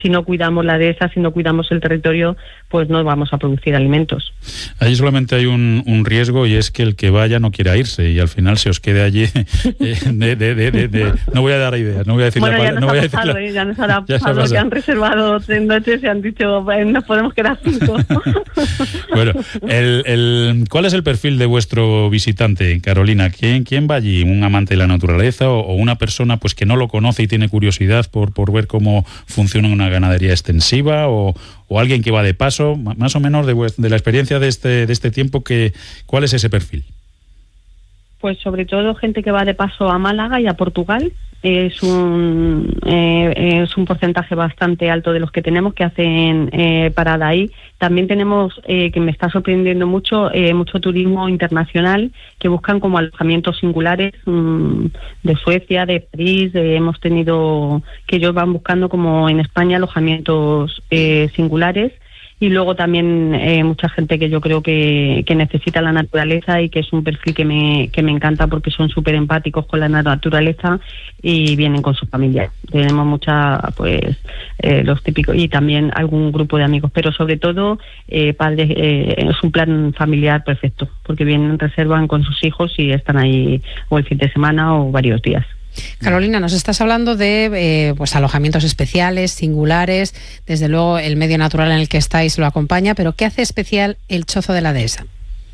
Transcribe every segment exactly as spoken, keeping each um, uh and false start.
si no cuidamos la dehesa, si no cuidamos el territorio, pues no vamos a producir alimentos. Allí solamente hay un, un riesgo, y es que el que vaya no quiera irse y al final se os quede allí. Eh, de, de, de, de, de, no voy a dar ideas, no voy a decir bueno, la palabra. No Bueno, ya, la, eh, ya nos ha pasado que han reservado tres noches y han dicho, bueno, nos podemos quedar cinco. Bueno, el, el, ¿cuál es el perfil de vuestro visitante, Carolina? ¿Quién, quién va allí? ¿Un amante de la naturaleza o, o una persona pues que no lo conoce y tiene curiosidad por, por ver cómo funciona una ganadería extensiva, o, o alguien que va de paso? Más o menos de, de la experiencia de este, de este tiempo, que, ¿cuál es ese perfil? Pues sobre todo gente que va de paso a Málaga y a Portugal. Es un eh, es un porcentaje bastante alto de los que tenemos que hacen eh, parada ahí. También tenemos, eh, que me está sorprendiendo mucho, eh, mucho turismo internacional que buscan como alojamientos singulares, mmm, de Suecia, de París. De, hemos tenido que ellos van buscando como en España alojamientos eh, singulares. Y luego también eh, mucha gente que yo creo que, que necesita la naturaleza, y que es un perfil que me, que me encanta porque son súper empáticos con la naturaleza y vienen con su familia. Tenemos mucha, pues, eh, los típicos, y también algún grupo de amigos, pero sobre todo eh, padres, eh, es un plan familiar perfecto, porque vienen, reservan con sus hijos y están ahí o el fin de semana o varios días. Carolina, nos estás hablando de eh, pues alojamientos especiales, singulares. Desde luego el medio natural en el que estáis lo acompaña, pero ¿qué hace especial el Chozo de la Dehesa?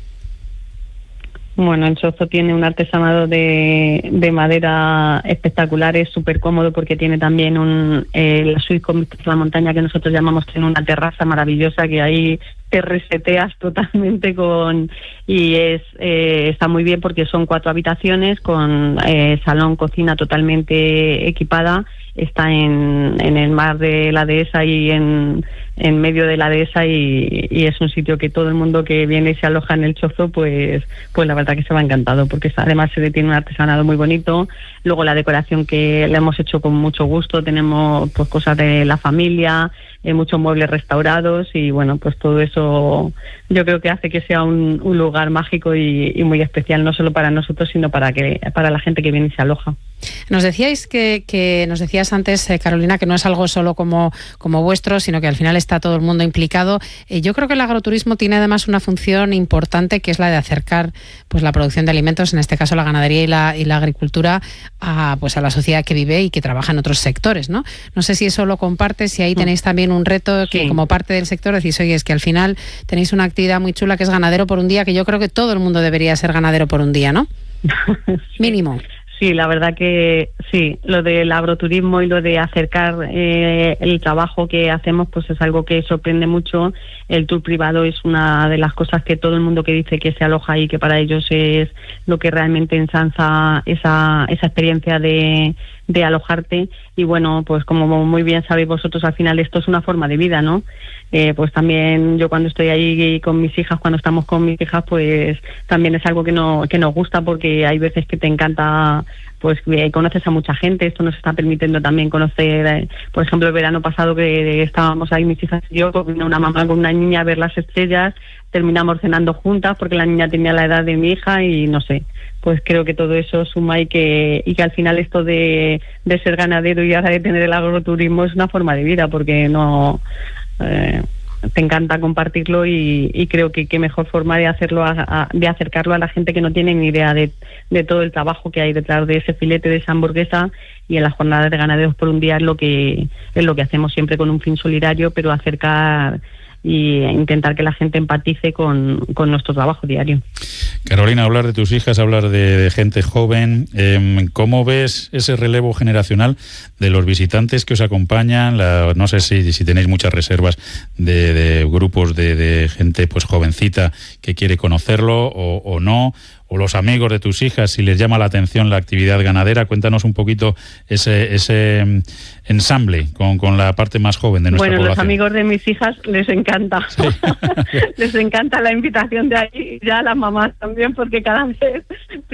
Bueno, el Chozo tiene un artesanado de, de madera espectacular, es súper cómodo porque tiene también un eh, la suite con vistas a la montaña, que nosotros llamamos, tiene una terraza maravillosa que ahí te reseteas totalmente con y es eh, está muy bien porque son cuatro habitaciones con eh, salón, cocina totalmente equipada. Está en, en el mar de la Dehesa y en, en medio de la Dehesa, y, y es un sitio que todo el mundo que viene y se aloja en el Chozo, pues pues la verdad que se va encantado, porque además se tiene un artesanado muy bonito. Luego la decoración que le hemos hecho con mucho gusto, tenemos pues cosas de la familia, eh, muchos muebles restaurados, y bueno, pues todo eso yo creo que hace que sea un, un lugar mágico y, y muy especial, no solo para nosotros, sino para que para la gente que viene y se aloja. Nos decíais que, que nos decías antes, eh, Carolina, que no es algo solo como, como vuestro, sino que al final está todo el mundo implicado. Eh, yo creo que el agroturismo tiene además una función importante, que es la de acercar pues la producción de alimentos, en este caso la ganadería y la, y la agricultura, a, pues a la sociedad que vive y que trabaja en otros sectores, ¿no? No sé si eso lo compartes, si ahí tenéis también un reto que sí, como parte del sector decís, oye, es que al final tenéis una actividad muy chula que es ganadero por un día, que yo creo que todo el mundo debería ser ganadero por un día, ¿no? Sí. Mínimo. Sí, la verdad que sí, lo del agroturismo y lo de acercar eh, el trabajo que hacemos, pues es algo que sorprende mucho. El tour privado es una de las cosas que todo el mundo que dice que se aloja ahí, que para ellos es lo que realmente ensanza esa, esa experiencia de, de alojarte. Y bueno, pues como muy bien sabéis vosotros, al final esto es una forma de vida, ¿no? Eh, pues también yo cuando estoy ahí con mis hijas, cuando estamos con mis hijas, pues también es algo que, no, que nos gusta, porque hay veces que te encanta, pues eh, conoces a mucha gente. Esto nos está permitiendo también conocer, eh, por ejemplo, el verano pasado que estábamos ahí mis hijas y yo, con una mamá con una niña, a ver las estrellas, terminamos cenando juntas porque la niña tenía la edad de mi hija y no sé, pues creo que todo eso suma, y que y que al final esto de, de ser ganadero y ahora de tener el agroturismo es una forma de vida, porque no... Eh, te encanta compartirlo, y, y creo que qué mejor forma de hacerlo a, a, de acercarlo a la gente que no tiene ni idea de, de todo el trabajo que hay detrás de ese filete, de esa hamburguesa. Y en las jornadas de ganaderos por un día es lo que es lo que hacemos siempre, con un fin solidario, pero acercar y intentar que la gente empatice con, con nuestro trabajo diario. Carolina, hablar de tus hijas, hablar de, de gente joven, eh, ¿cómo ves ese relevo generacional de los visitantes que os acompañan? La, no sé si, si tenéis muchas reservas de, de grupos de, de gente pues jovencita que quiere conocerlo o, o no, o los amigos de tus hijas, si les llama la atención la actividad ganadera. Cuéntanos un poquito ese, ese ensamble con, con la parte más joven de nuestra bueno, población. Bueno, los amigos de mis hijas les encanta. Sí. Les encanta la invitación de ahí, ya las mamás también, porque cada vez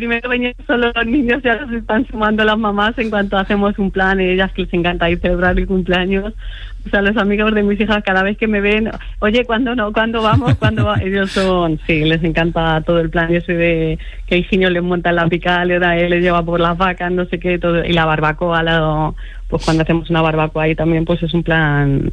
primero venían solo los niños, ya los están sumando las mamás en cuanto hacemos un plan, y ellas que les encanta ir celebrar el cumpleaños. O sea, los amigos de mis hijas cada vez que me ven, oye, ¿cuándo no? ¿Cuándo vamos? ¿Cuándo va? Ellos son, sí, les encanta todo el plan. Yo soy de que Higinio les monta en la picalera, él les lleva por las vacas, no sé qué, todo, y la barbacoa, la, pues cuando hacemos una barbacoa ahí también, pues es un plan